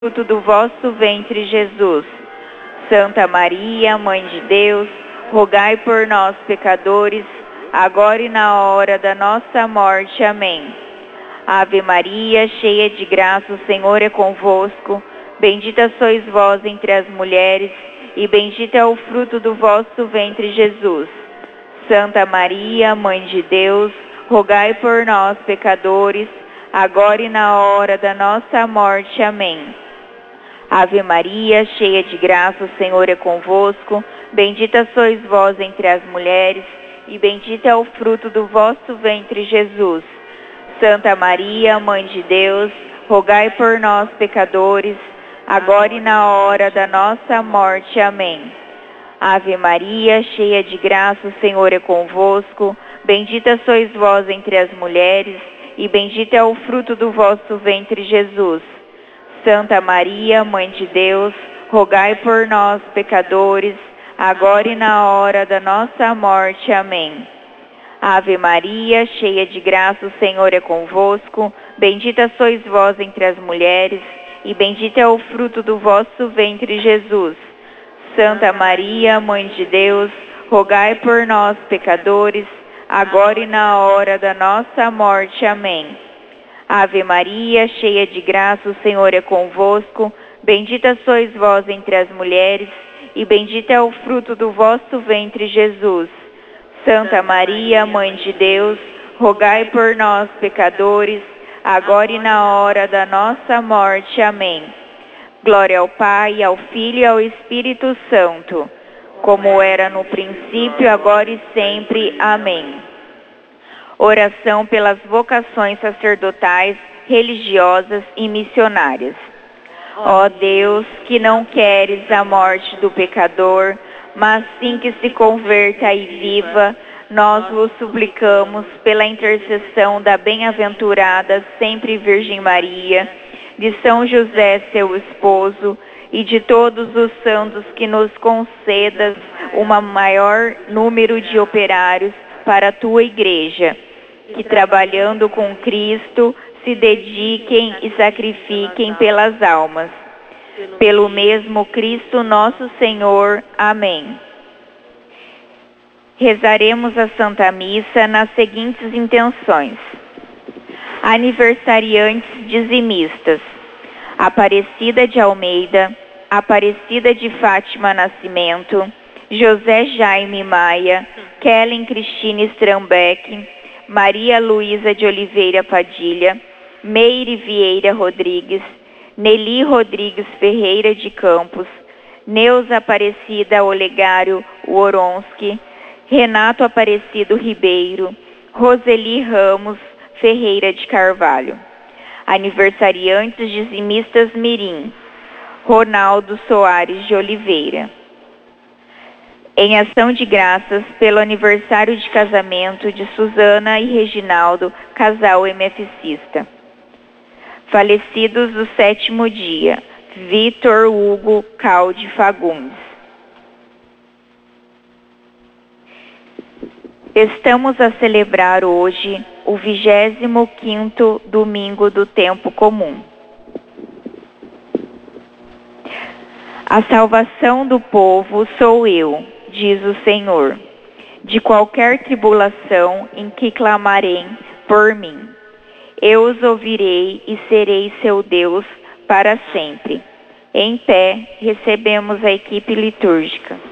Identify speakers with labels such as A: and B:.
A: fruto do vosso ventre, Jesus. Santa Maria, Mãe de Deus, rogai por nós, pecadores, agora e na hora da nossa morte. Amém. Ave Maria, cheia de graça, o Senhor é convosco. Bendita sois vós entre as mulheres, e bendito é o fruto do vosso ventre, Jesus. Santa Maria, Mãe de Deus, rogai por nós, pecadores, agora e na hora da nossa morte. Amém. Ave Maria, cheia de graça, o Senhor é convosco. Bendita sois vós entre as mulheres, e bendito é o fruto do vosso ventre, Jesus. Santa Maria, Mãe de Deus, rogai por nós, pecadores, agora e na hora da nossa morte. Amém. Ave Maria, cheia de graça, o Senhor é convosco. Bendita sois vós entre as mulheres, e bendito é o fruto do vosso ventre, Jesus. Santa Maria, Mãe de Deus, rogai por nós, pecadores, agora e na hora da nossa morte. Amém. Ave Maria, cheia de graça, o Senhor é convosco. Bendita sois vós entre as mulheres, e bendito é o fruto do vosso ventre, Jesus. Santa Maria, Mãe de Deus, rogai por nós, pecadores, agora e na hora da nossa morte. Amém. Ave Maria, cheia de graça, o Senhor é convosco. Bendita sois vós entre as mulheres, e bendito é o fruto do vosso ventre, Jesus. Santa Maria, Mãe de Deus, rogai por nós, pecadores, agora e na hora da nossa morte. Amém. Glória ao Pai, ao Filho e ao Espírito Santo, como era no princípio, agora e sempre. Amém. Oração pelas vocações sacerdotais, religiosas e missionárias. Ó Deus, que não queres a morte do pecador, mas sim que se converta e viva, nós vos suplicamos pela intercessão da bem-aventurada sempre Virgem Maria, de São José, seu esposo, e de todos os santos, que nos concedas um maior número de operários para a tua igreja, que trabalhando com Cristo se dediquem e sacrifiquem pelas almas. Pelo mesmo Cristo nosso Senhor. Amém. Rezaremos a Santa Missa nas seguintes intenções: aniversariantes dizimistas: Aparecida de Almeida, Aparecida de Fátima Nascimento, José Jaime Maia, Kellen Cristine Strambeck, Maria Luísa de Oliveira Padilha, Meire Vieira Rodrigues, Nelly Rodrigues Ferreira de Campos, Neuza Aparecida Olegário Woronski, Renato Aparecido Ribeiro, Roseli Ramos Ferreira de Carvalho. Aniversariantes dizimistas mirim: Ronaldo Soares de Oliveira. Em ação de graças pelo aniversário de casamento de Suzana e Reginaldo, casal MFCista. Falecidos do 7º dia: Vitor Hugo Calde Fagundes. Estamos a celebrar hoje o 25º domingo do tempo comum. A salvação do povo sou eu, diz o Senhor. De qualquer tribulação em que clamarem por mim, eu os ouvirei e serei seu Deus para sempre. Em pé, recebemos a equipe litúrgica.